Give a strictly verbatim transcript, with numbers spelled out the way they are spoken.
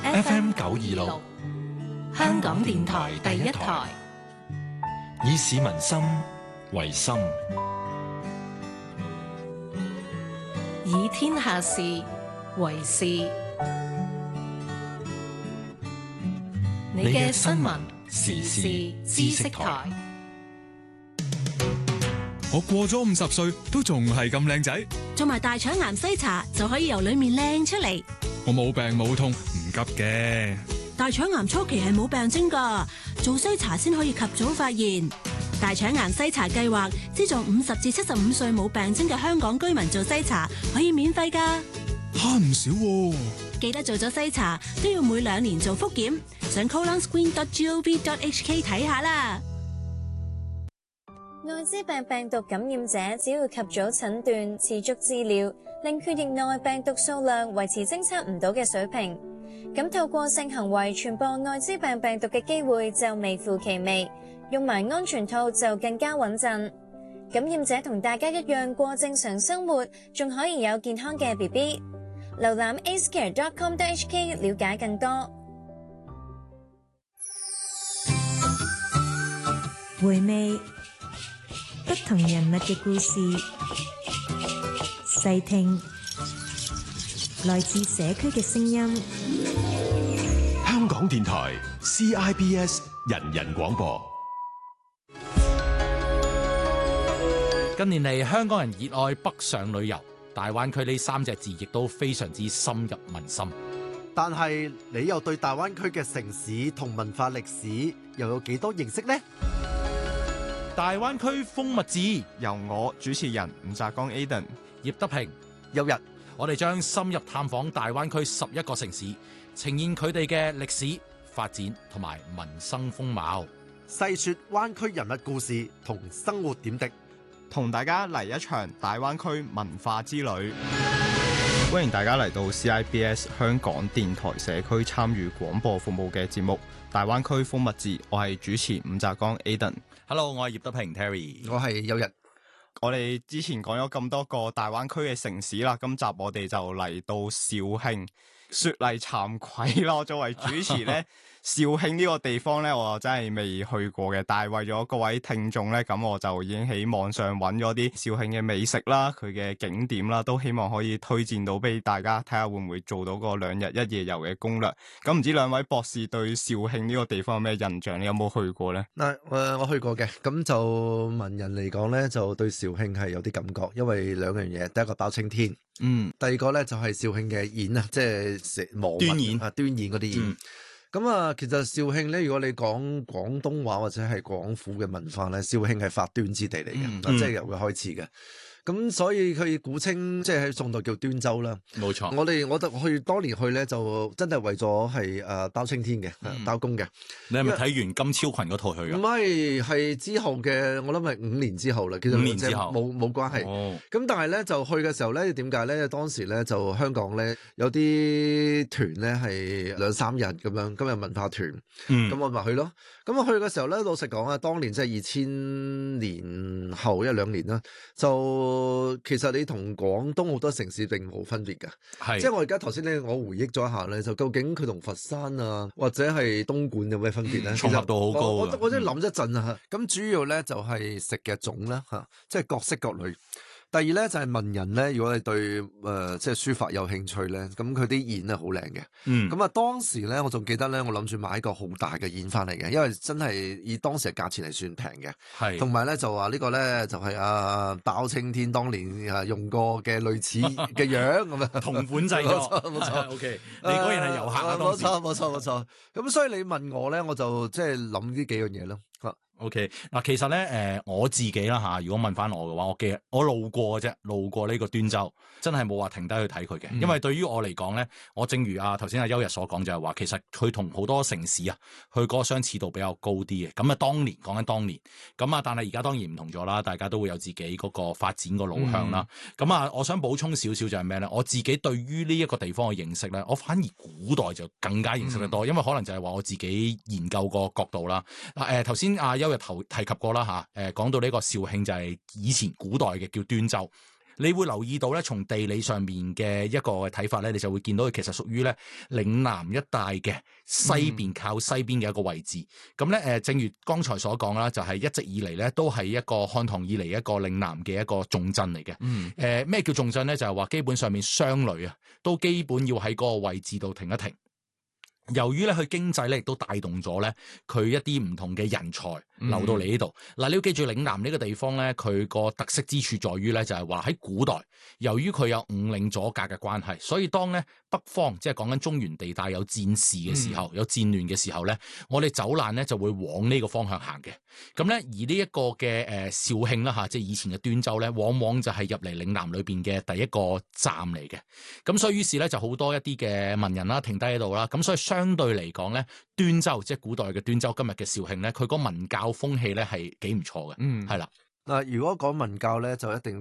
F M 九二六，香港電台第一台， 以市民心為心， 以天下事為事。你嘅新聞時事知識台。 我過咗五十歲都仲係咁靚仔， 做埋大腸癌篩查就可以由裏面靚出嚟。 我冇病冇痛，唔急嘅。 大腸癌初期係冇病徵㗎，做篩查先可以及早發現。大腸癌篩查計劃資助五十至七十五歲冇病徵嘅香港居民做篩查，可以免費㗎， 慳唔少喎。 記得做咗篩查都要每兩年做複檢，上 colon screen dot gov dot h k 睇下啦。 艾滋病病毒感染者只要及早診斷、持續治療，令血液內病毒數量維持偵測唔到嘅水平，咁透過性行為傳播艾滋病病毒嘅機會就微乎其微，用埋安全套就更加穩陣。感染者同大家一樣過正常生活，仲可以有健康嘅 B B。瀏覽 a c e care dot com dot h k 了解更多。 回味不同人物嘅故事，細聽來自社區嘅聲音。 香港電台 C I B S 人人廣播。 近年嚟，香港人熱愛北上旅遊，大灣區呢三隻字亦都非常之深入民心。 但係你又對大灣區嘅城市同文化歷史又有幾多認識呢？ 大灣區風物誌由我主持人吳澤剛 Aden、 葉德平、 有日， 我哋將深入探訪大灣區十一個城市，呈現佢哋嘅歷史發展同埋民生風貌， 細說灣區人物故事同生活點滴， 同大家嚟一場大灣區文化之旅。歡迎大家嚟到 C I B S 香港電台社區參與廣播服務嘅節目《大灣區風物誌》，我係主持吳澤剛 Aden。Hello， 我係葉德平 Terry， 我係有日。 我哋之前講咗咁多個大灣區嘅城市啦，今集我哋就嚟到肇慶，說嚟慚愧咯，作為主持咧。肇慶呢個地方呢，我真係未去過嘅，但係為咗各位聽眾呢，咁我就已經喺網上揾咗啲肇慶嘅美食啦，佢嘅景點啦，都希望可以推薦到俾大家，睇下會唔會做到個兩日一夜遊嘅攻略。咁唔知兩位博士對肇慶呢個地方有咩印象？你有冇去過呢？ 嗱，誒，我去過嘅，咁就文人嚟講呢，就對肇慶係有啲感覺，因為兩樣嘢，第一個包青天， 嗯， 第二個呢就係肇慶嘅宴啊，即係食磨端硯啊，端硯嗰啲宴。嗯咁啊，其實肇慶咧，如果你講廣東話或者係廣府嘅文化咧，肇慶係發端之地嚟嘅，嗯、即係由佢開始嘅。咁所以佢古稱即係喺宋代叫端州啦。 冇錯， 我哋我哋去當年去咧，就真係為咗係誒包青天嘅，嗯、包公嘅。 你係咪睇完金超群嗰套去啊？ 唔係，係之後嘅，我諗係五年之後啦。其實五年之後冇冇關係。咁、 哦、 但係咧就去嘅時候咧，點解咧？當時咧就香港咧有啲團咧係兩三日咁樣，今日文化團。咁、嗯、我咪去咯。咁我去嘅時候咧，老實講啊，當年即係二千年後一兩年啦，就。其實你同廣東好多城市並冇分別㗎，係即係我而家頭先咧，我回憶咗一下咧，就究竟佢同佛山啊或者係東莞有咩分別咧？ 重合度好高我我我真係諗一陣啊，咁、嗯、主要咧就係食嘅種啦嚇，即係各式各類。第二咧就係、是、文人咧，如果你對誒、呃、即係書法有興趣咧，咁佢啲硯咧好靚嘅。嗯，咁啊當時咧，我仲記得咧，我諗住買一個好大嘅硯翻嚟嘅，因為真係以當時嘅價錢嚟算平嘅。係，同埋咧就話呢個咧就係啊包青天當年啊用過嘅類似嘅樣咁啊， 同款製作，冇錯。O K，你果然係遊客啊， 冇錯冇錯冇錯。咁所以你問我咧，我就即係諗呢幾樣嘢咯。 O K，嗱，其實咧，誒、呃，我自己啦吓，如果問翻我嘅話，我記我路過嘅啫，路過呢個端州，真係冇話停低去睇佢嘅，嗯、因為對於我嚟講咧，我正如啊頭先阿邱日所講，就係話，其實佢同好多城市啊，佢嗰個相似度比較高啲嘅。咁啊，當年講緊當年，咁啊，但係而家當然唔同咗啦，大家都會有自己嗰個發展個路向啦。咁、嗯、啊，我想補充少少就係咩咧？我自己對於呢一個地方嘅認識咧，我反而古代就更加認識得多，嗯、因為可能就係話我自己研究個角度啦。誒頭先阿邱日頭提及過啦嚇，誒講到呢個肇慶就係以前古代嘅叫端州。 你會留意到咧，從地理上面嘅一個睇法咧，你就會見到佢其實屬於咧嶺南一帶嘅西邊、嗯、靠西邊嘅一個位置。咁咧誒，正如剛才所講啦，就係、是、一直以嚟咧都係一個漢唐以嚟一個嶺南嘅一個重鎮嚟嘅。誒咩、嗯呃、叫重鎮咧？就係、是、話基本上面商旅啊，都基本要喺嗰個位置度停一停。由於咧佢經濟咧亦都帶動咗咧佢一啲唔同嘅人才流到嚟呢度。嗱、嗯，你要記住嶺南呢個地方咧，佢個特色之處在於咧就係話喺古代，由於佢有五嶺阻隔嘅關係，所以當咧北方即係講緊中原地帶有戰事嘅時候，嗯、有戰亂嘅時候咧，我哋走難咧就會往呢個方向行嘅。咁咧而呢一個嘅誒肇慶啦嚇，即係以前嘅端州咧，往往就係入嚟嶺南裏邊嘅第一個站嚟嘅。咁所以於是咧就好多一啲嘅文人啦停低喺度啦。咁所以相對嚟講咧，端州即係古代嘅端州，今日嘅肇慶咧，佢個文教風氣咧係幾唔錯嘅。嗯，係啦。 嗱，如果講文教咧，就一定